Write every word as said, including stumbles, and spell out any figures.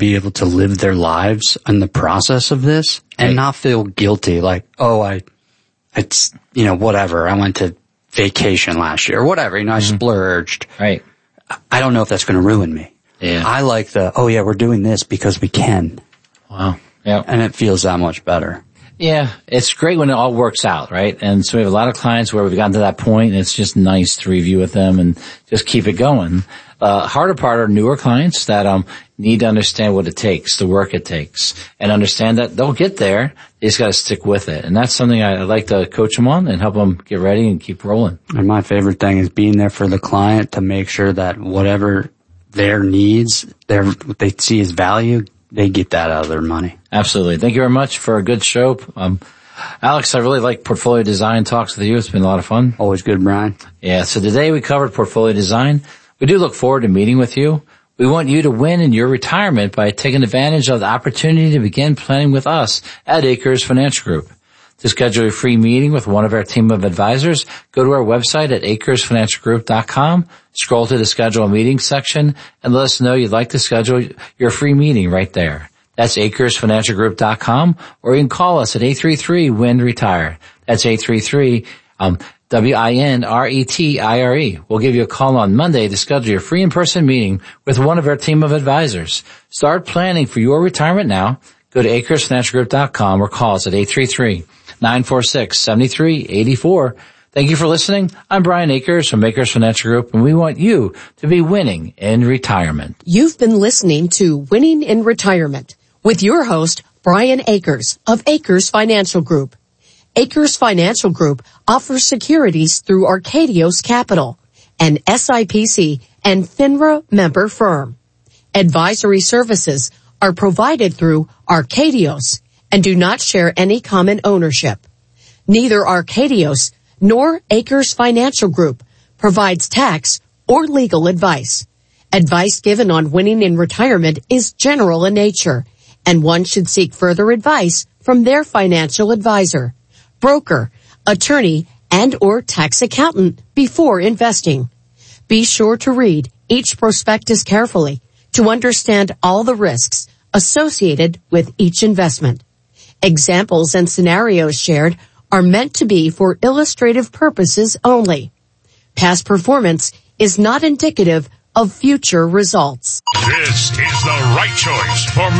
be able to live their lives in the process of this and right. not feel guilty. Like, oh, I, it's, you know, whatever. I went to vacation last year or whatever. You know, I mm-hmm. splurged. Right. I don't know if that's going to ruin me. Yeah. I like the, oh yeah, we're doing this because we can. Wow. Yeah. And it feels that much better. Yeah, it's great when it all works out, right? And so we have a lot of clients where we've gotten to that point, and it's just nice to review with them and just keep it going. Uh, harder part are newer clients that um need to understand what it takes, the work it takes, and understand that they'll get there. They just got to stick with it. And that's something I, I like to coach them on and help them get ready and keep rolling. And my favorite thing is being there for the client to make sure that whatever their needs, their what they see as value, they get that out of their money. Absolutely. Thank you very much for a good show. Um, Alex, I really like portfolio design talks with you. It's been a lot of fun. Always good, Brian. Yeah. So today we covered portfolio design. We do look forward to meeting with you. We want you to win in your retirement by taking advantage of the opportunity to begin planning with us at Acres Financial Group. To schedule a free meeting with one of our team of advisors, go to our website at acres financial group dot com, scroll to the schedule a meeting section, and let us know you'd like to schedule your free meeting right there. That's acres financial group dot com, or you can call us at eight three three, W I N, RETIRE. That's eight three three, um, W I N R E T I R E. We'll give you a call on Monday to schedule your free in-person meeting with one of our team of advisors. Start planning for your retirement now. Go to acres financial group dot com or call us at eight three three, nine four six, seven three eight four. Thank you for listening. I'm Brian Akers from Akers Financial Group, and we want you to be winning in retirement. You've been listening to Winning in Retirement with your host, Brian Akers of Akers Financial Group. Akers Financial Group offers securities through Arcadios Capital, an S I P C and FINRA member firm. Advisory services are provided through Arcadios and do not share any common ownership. Neither Arcadios nor Akers Financial Group provides tax or legal advice. Advice given on winning in retirement is general in nature, and one should seek further advice from their financial advisor, broker, attorney, and or tax accountant before investing. Be sure to read each prospectus carefully to understand all the risks associated with each investment. Examples and scenarios shared are meant to be for illustrative purposes only. Past performance is not indicative of future results. This is the right choice for